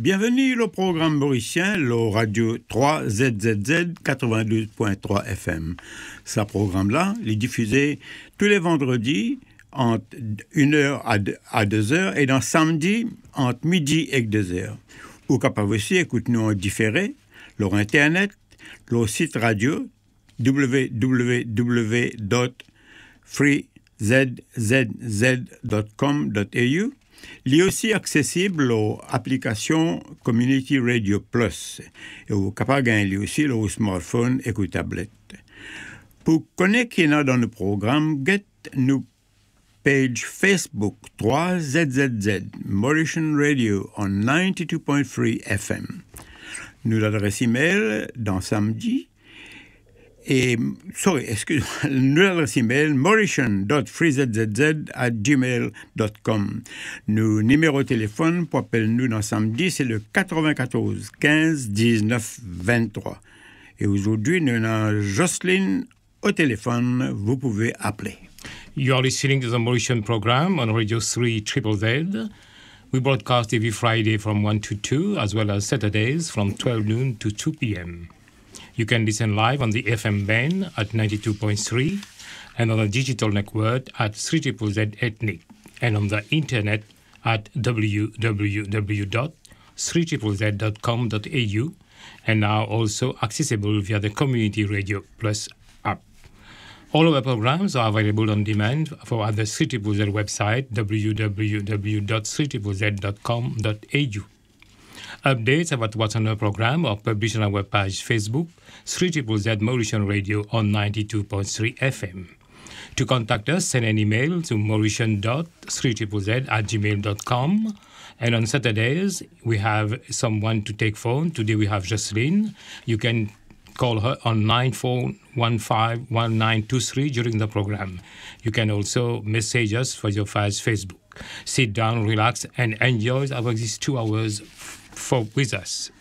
Bienvenue au programme mauricien, le radio 3ZZZ 92.3 FM. Ce programme-là, il est diffusé tous les vendredis entre 1h à 2h et dans samedi entre midi et 2h. Ou capable aussi écouter nous en différé, leur internet, leur site radio www.freezzz.com.au. Il est aussi accessible aux applications Community Radio Plus et vous êtes capable de gagner aussi le smartphone et la tablette. Pour connaître qui est dans le programme, get nous page Facebook 3ZZZ Mauritian Radio on 92.3 FM. Nous l'adresse email dans samedi et nous l'adresse email mauritian.freezzz@gmail.com. Nos numéros de téléphone pour appeler nous dans samedi, c'est le 94 15 19 23. Et aujourd'hui, nous avons Jocelyne au téléphone. Vous pouvez appeler. You are listening to the Mauritian program on Radio 3ZZZ. We broadcast every Friday from 1 to 2, as well as Saturdays from 12 noon to 2 p.m. You can listen live on the FM band at 92.3 and on the digital network at 3ZZZ Ethnic and on the internet at www.3ZZZ.com.au and now also accessible via the Community Radio Plus app. All of our programs are available on demand for at the 3ZZZ website www.3ZZZ.com.au. Updates about what's on our program are published on our webpage Facebook, 3ZZZ Mauritian Radio on 92.3 FM. To contact us, send an email to mauritian.3ZZZ@gmail.com. And on Saturdays, we have someone to take phone. Today we have Jocelyne. You can call her on 94151923 during the program. You can also message us for your Facebook. Sit down, relax, and enjoy our these 2 hours with us.